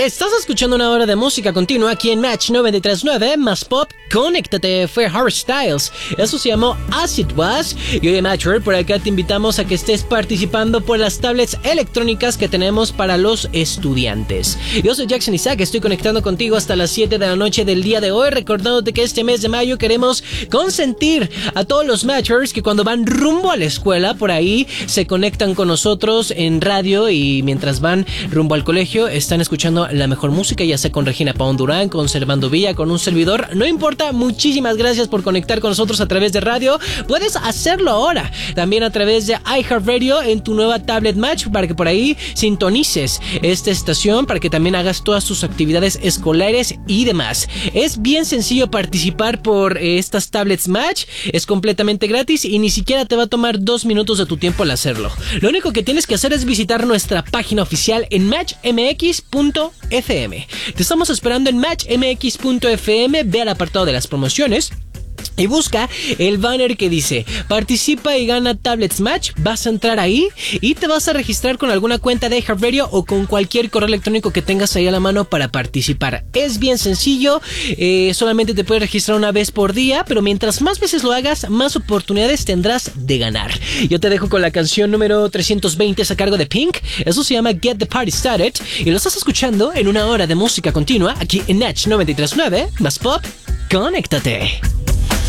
Estás escuchando una hora de música continua aquí en Match 93.9 más pop. Conéctate, fue Harry Styles. Eso se llamó As It Was. Y hoy en Match World, por acá te invitamos a que estés participando por las tablets electrónicas que tenemos para los estudiantes. Yo soy Jackson Isaac, estoy conectando contigo hasta las 7 de la noche del día de hoy, recordándote que este mes de mayo queremos consentir a todos los Matchers que cuando van rumbo a la escuela, por ahí se conectan con nosotros en radio y mientras van rumbo al colegio están escuchando la mejor música, ya sea con Regina Paón Durán, con Servando Villa, con un servidor, no importa. Muchísimas gracias por conectar con nosotros a través de radio. Puedes hacerlo ahora también a través de iHeartRadio en tu nueva tablet Match, para que por ahí sintonices esta estación, para que también hagas todas tus actividades escolares y demás. Es bien sencillo participar por estas tablets Match, es completamente gratis y ni siquiera te va a tomar 2 minutos de tu tiempo al hacerlo. Lo único que tienes que hacer es visitar nuestra página oficial en matchmx.fm. Te estamos esperando en matchmx.fm. Ve al apartado de las promociones y busca el banner que dice participa y gana tablets Match. Vas a entrar ahí y te vas a registrar con alguna cuenta de iHeartRadio o con cualquier correo electrónico que tengas ahí a la mano para participar. Es bien sencillo, solamente te puedes registrar una vez por día, pero mientras más veces lo hagas, más oportunidades tendrás de ganar. Yo te dejo con la canción número 320 a cargo de Pink. Eso se llama Get the Party Started y lo estás escuchando en una hora de música continua aquí en Natch 93.9 más pop. Conéctate.